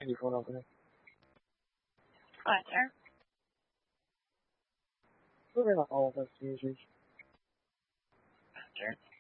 Any phone opening. What, sir? We're not all of us users. Sure.